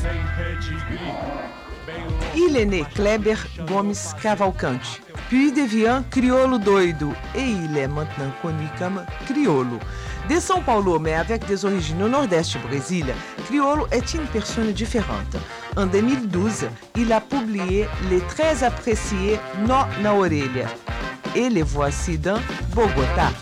Il est né Kleber Gomes Cavalcante, puis devient crioulo doido et il est maintenant connu comme crioulo. De São Paulo, mais avec des origines au nord-est du Brésil, crioulo est une personne différente. En 2012, il a publié les très appréciés Nó na Orelha. Et les voici dans Bogotá.